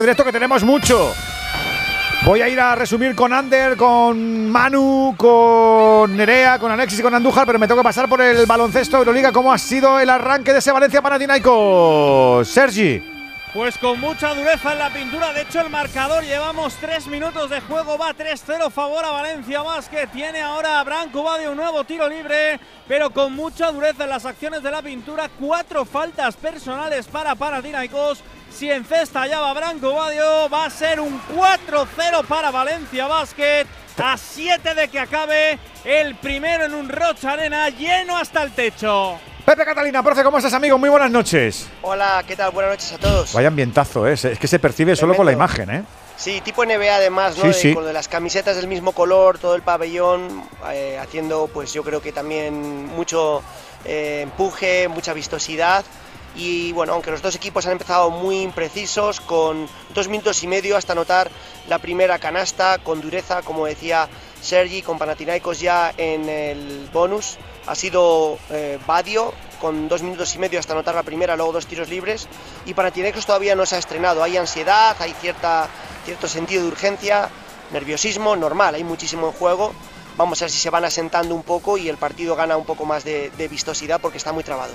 Directo que tenemos mucho. Voy a ir a resumir con Ander, con Manu, con Nerea, con Alexis y con Andújar, pero me tengo que pasar por el baloncesto Euroliga. ¿Cómo ha sido el arranque de ese Valencia-Panathinaikos? Sergi. Pues con mucha dureza en la pintura. De hecho, el marcador, llevamos 3 minutos de juego, va 3-0 favor a Valencia Basket. Tiene ahora Branco Badio un nuevo tiro libre, pero con mucha dureza en las acciones de la pintura. 4 faltas personales para Panathinaikos. Si encesta ya va Branco Badio, va a ser un 4-0 para Valencia Basket. A 7 de que acabe el primero en un Rocha Arena lleno hasta el techo. Pepe Catalina, profe, ¿cómo estás, amigo? Muy buenas noches. Hola, ¿qué tal? Buenas noches a todos. Vaya ambientazo, ¿eh? Es que se percibe solo con la imagen, ¿eh? Sí, tipo NBA además, ¿no? Sí. Con las camisetas del mismo color, todo el pabellón, haciendo, pues yo creo que también mucho empuje, mucha vistosidad. Y bueno, aunque los dos equipos han empezado muy imprecisos, con 2 minutos y medio hasta anotar la primera canasta, con dureza, como decía Sergi, con Panathinaikos ya en el bonus. Ha sido Badio, con 2 minutos y medio hasta anotar la primera, luego 2 tiros libres. Y Panathinaikos todavía no se ha estrenado, hay ansiedad, hay cierto sentido de urgencia, nerviosismo, normal, hay muchísimo en juego. Vamos a ver si se van asentando un poco y el partido gana un poco más de vistosidad porque está muy trabado.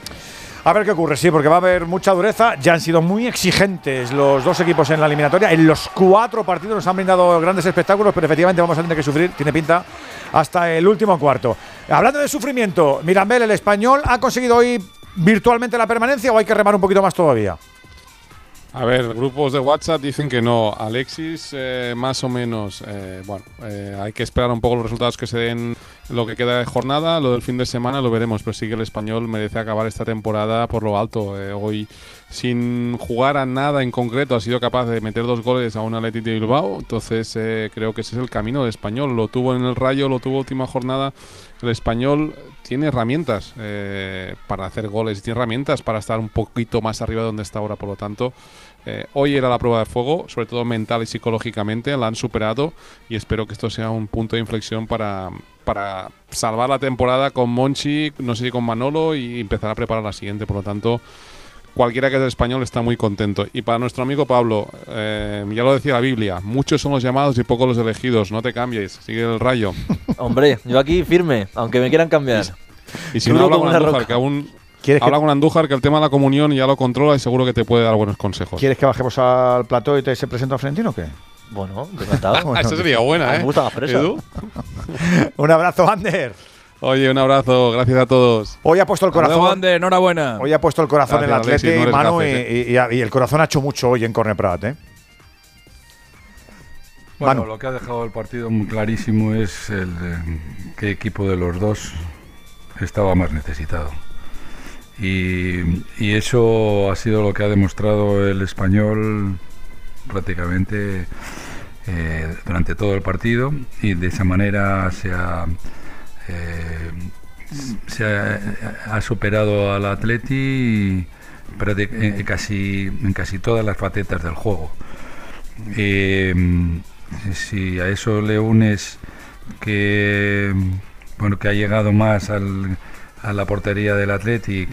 A ver qué ocurre, sí, porque va a haber mucha dureza. Ya han sido muy exigentes los dos equipos en la eliminatoria. En los 4 partidos nos han brindado grandes espectáculos, pero efectivamente vamos a tener que sufrir, tiene pinta, hasta el último cuarto. Hablando de sufrimiento, Mirambel, el Español, ¿ha conseguido hoy virtualmente la permanencia o hay que remar un poquito más todavía? A ver, grupos de WhatsApp dicen que no. Alexis, más o menos, hay que esperar un poco los resultados que se den lo que queda de jornada. Lo del fin de semana lo veremos, pero sí que el Español merece acabar esta temporada por lo alto. Hoy, sin jugar a nada en concreto, ha sido capaz de meter 2 goles a un Athletic de Bilbao. Entonces creo que ese es el camino del Español. Lo tuvo en el Rayo, lo tuvo última jornada. El Español tiene herramientas para hacer goles, tiene herramientas para estar un poquito más arriba de donde está ahora. Por lo tanto, hoy era la prueba de fuego, sobre todo mental y psicológicamente, la han superado y espero que esto sea un punto de inflexión para salvar la temporada con Monchi, no sé si con Manolo, y empezar a preparar la siguiente. Por lo tanto, cualquiera que es del Español está muy contento. Y para nuestro amigo Pablo, ya lo decía la Biblia, muchos son los llamados y pocos los elegidos. No te cambies, sigue el Rayo. Hombre, yo aquí firme, aunque me quieran cambiar. Y si no, habla con Andújar, que aún habla con Andújar, que el tema de la comunión ya lo controla y seguro que te puede dar buenos consejos. ¿Quieres que bajemos al plató y te se presenta a Florentino o qué? Bueno, encantado. Eso sería buena, ¿eh? Me gusta la fresa. Un abrazo, Ander. Oye, un abrazo, gracias a todos. Hoy ha puesto el corazón. Ander, enhorabuena. Hoy ha puesto el corazón gracias, en el Atleti, Alexis, Manu, gafe, y el corazón ha hecho mucho hoy en Corne Prat, ¿eh? Bueno, Manu. lo que ha dejado el partido muy clarísimo es qué equipo de los dos estaba más necesitado. Y eso ha sido lo que ha demostrado el Español prácticamente durante todo el partido, y de esa manera se ha superado al Atleti en casi todas las facetas del juego. Si a eso le unes que ha llegado más a la portería del Atleti,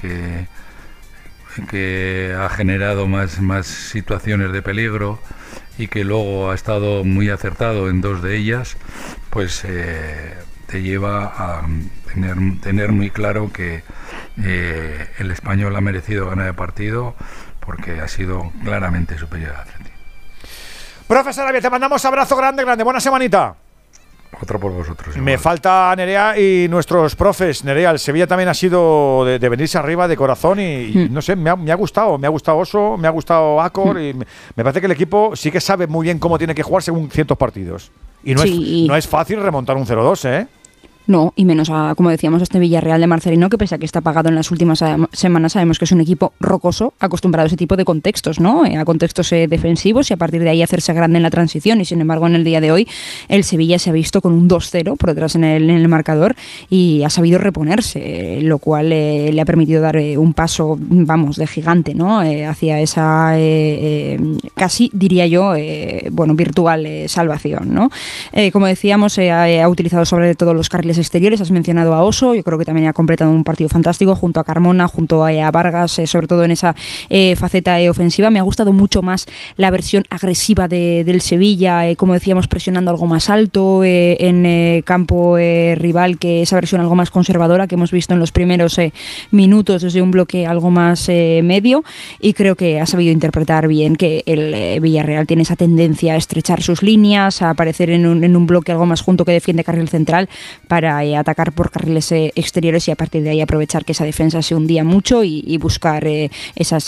que ha generado más situaciones de peligro y que luego ha estado muy acertado en 2 de ellas, pues te lleva a tener muy claro que el Español ha merecido ganar el partido porque ha sido claramente superior al Atleti. Profesor Arabia, te mandamos abrazo grande. Buena semanita. Otro por vosotros. Me igual. falta Nerea y nuestros profes. Nerea, el Sevilla también ha sido de venirse arriba de corazón y no sé, me ha gustado Oso, me ha gustado Acor y me parece que el equipo sí que sabe muy bien cómo tiene que jugar según ciertos partidos. Y no es fácil remontar un 0-2, ¿eh? No, y menos como decíamos, este Villarreal de Marcelino, que pese a que está apagado en las últimas semanas, sabemos que es un equipo rocoso, acostumbrado a ese tipo de contextos, ¿no? A contextos defensivos y a partir de ahí hacerse grande en la transición. Y sin embargo, en el día de hoy, el Sevilla se ha visto con un 2-0 por detrás en el marcador y ha sabido reponerse, lo cual le ha permitido dar un paso, de gigante, ¿no? Hacia esa casi, diría yo, virtual salvación, ¿no? Como decíamos, ha utilizado sobre todo los carriles exteriores. Has mencionado a Oso, yo creo que también ha completado un partido fantástico junto a Carmona, junto a Vargas, sobre todo en esa faceta ofensiva. Me ha gustado mucho más la versión agresiva del Sevilla, como decíamos, presionando algo más alto en campo rival, que esa versión algo más conservadora que hemos visto en los primeros minutos desde un bloque algo más medio, y creo que ha sabido interpretar bien que el Villarreal tiene esa tendencia a estrechar sus líneas, a aparecer en un bloque algo más junto que defiende carril central para atacar por carriles exteriores, y a partir de ahí aprovechar que esa defensa se hundía mucho y buscar esas